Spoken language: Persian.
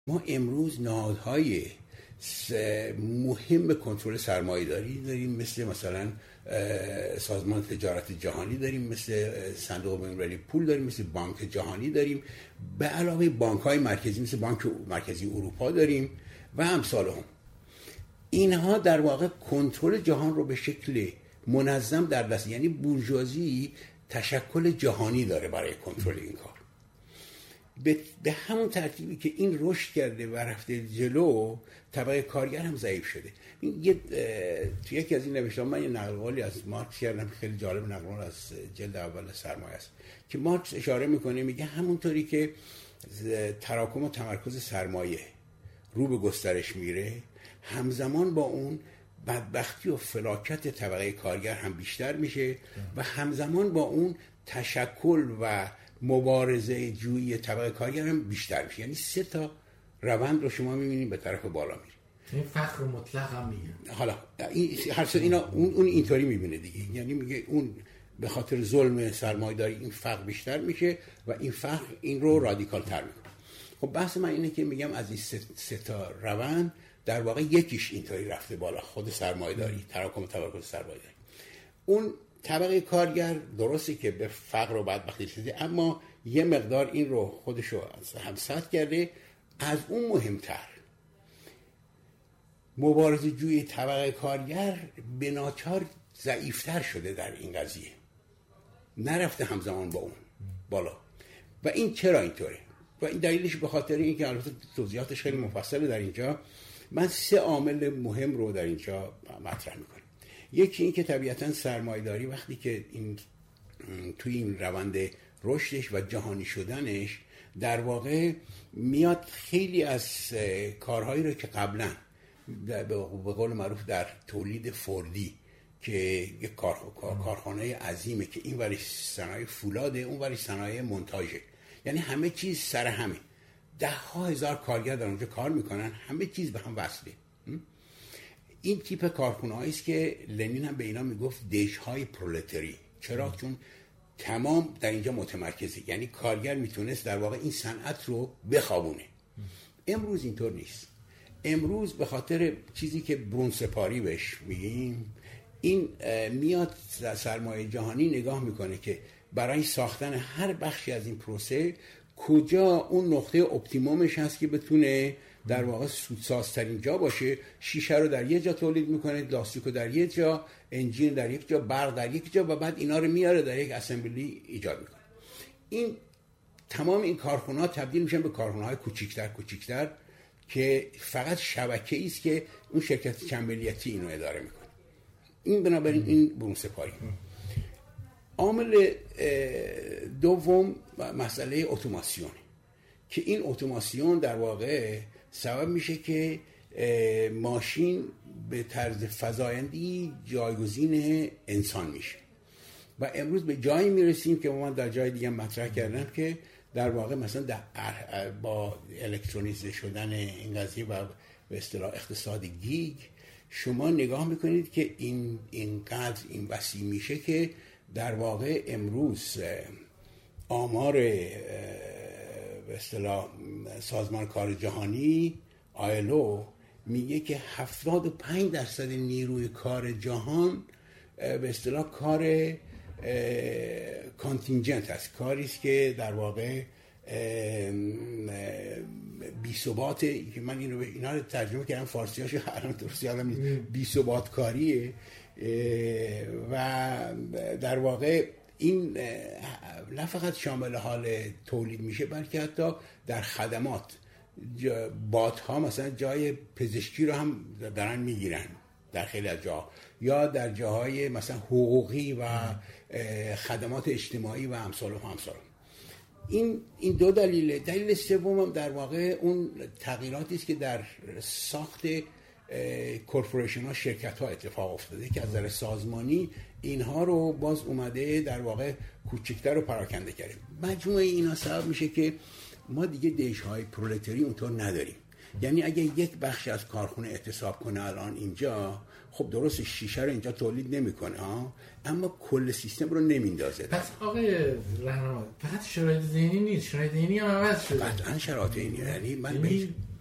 ما امروز نهادهای مهم کنترل سرمایه‌داری داریم، مثلا سازمان تجارت جهانی داریم، مثل صندوق بین‌المللی پول داریم، مثل بانک جهانی داریم، به علاوه بانک‌های مرکزی مثل بانک مرکزی اروپا داریم و امثال هم. اینها در واقع کنترل جهان رو به شکل منظم در دست، یعنی بورژوازی تشکل جهانی داره برای کنترل این کار. به همون ترتیبی که این رشد کرده و رفته جلو، طبقه کارگر هم ضعیف شده. توی یکی از این نوشته‌ها من یه نقل از مارکس کردم، خیلی جالب، نقل از جلد اول سرمایه است که مارکس اشاره میکنه، میگه همونطوری که تراکم و تمرکز سرمایه رو به گسترش میره، همزمان با اون بدبختی و فلاکت طبقه کارگر هم بیشتر میشه و همزمان با اون تشکل و مبارزه جویی طبقه کارگر هم بیشتر میشه. یعنی 3 تا روند رو شما میبینید به طرف بالا میره. این فقر مطلق هم میگه. حالا هر سه اینا اون اینطوری میبینه دیگه، یعنی میگه اون به خاطر ظلم سرمایه‌داری این فقر بیشتر میشه و این فقر این رو رادیکال تر میکنه. خب بحث من اینه که میگم از این 3 تا روند در واقع یکیش اینطوری رفته بالا، خود سرمایه‌داری، تراکم و تمرکز سرمایه‌داری. اون طبقه کارگر درسته که به فقر و بدبختی رسیده، اما یه مقدار این رو خودشو هم سد کرده. از اون مهمتر مبارزه جوی طبقه کارگر به ناچار ضعیفتر شده در این قضیه، نرفته همزمان با اون بالا. و این چرا اینطوره؟ و این دلیلش به خاطر این که البته توضیحاتش خیلی مفصله در اینجا، من 3 عامل مهم رو در اینجا مطرح میکنم. یکی این که طبیعتاً سرمایه‌داری وقتی که این توی این روند رشدش و جهانی شدنش در واقع میاد خیلی از کارهایی رو که قبلا به قول معروف در تولید فوردی که یک کارخانه عظیمه که این وری صنایع فولاده، اون وری صنایع مونتاژه، یعنی همه چیز سر همه، 10,000 کارگر در اونجا کار میکنن، همه چیز به هم وصله. این تیپ کارخانه‌ای است که لنین هم به اینا میگفت دژهای پرولتاری. چرا؟ چون تمام در اینجا متمرکزه، یعنی کارگر میتونست در واقع این صنعت رو بخوابونه. امروز اینطور نیست. امروز به خاطر چیزی که برون سپاری بهش میگیم، این میاد سرمایه جهانی نگاه میکنه که برای ساختن هر بخشی از این پروسه کجا اون نقطه اپتیمومش هست که بتونه در واقع سودسازترین جا باشه. شیشه رو در یه جا تولید میکنه، لاستیک رو در یه جا، انجین در یک جا، برق در یک جا، و بعد اینا رو میاره در یک اسمبلی ایجاد میکنه. این تمام این کارخانه‌ها تبدیل میشن به کارخانه‌های کوچیک‌تر که فقط شبکه‌ای است که اون شرکت چندملیتی اینو اداره میکنه. این بنابراین این برون سپاری. عامل دوم مسئله اتوماسیون که این اتوماسیون در واقع سبب میشه که ماشین به طرز فزایندی جایگزین انسان میشه و امروز به جایی میرسیم که من در جای دیگه مطرح کردم که در واقع مثلا با الکترونیزه شدن این قضیه و به اصطلاح اقتصاد گیگ شما نگاه میکنید که اینقدر این وسیع میشه که در واقع امروز آمار به اصطلاح سازمان کار جهانی ILO میگه که 75% نیروی کار جهان به اصطلاح کار کانتینجنت است، کاری است که در واقع بی ثبات، که من اینا رو ترجمه کردم فارسیاشو الان درست یادم نیست، بی ثبات کاریه و در واقع این نه فقط شامل حال تولید میشه بلکه حتی در خدمات بات ها مثلا جای پزشکی رو هم دارن میگیرن در خیلی از جاها، یا در جاهای مثلا حقوقی و خدمات اجتماعی و امثال. این دو دلیله. دلیل سوم هم در واقع اون تغییراتی است که در ساخت کورپوریشن ها، شرکت ها اتفاق افتاده که از نظر سازمانی اینها رو باز اومده در واقع کوچکتر و پراکنده کرده. مجموعه اینا سبب میشه که ما دیگه دژهای پرولتاری اونطور نداریم. یعنی اگه یک بخش از کارخونه اعتصاب کنه الان اینجا، خب درست شیشه رو اینجا تولید نمیکنه ها، اما کل سیستم رو نمیندازه. پس آقای رهنما فقط شرایط ذهنی نیست، شرایط ذهنی هم عوض شده. قطعا شرایط ذهنی، یعنی من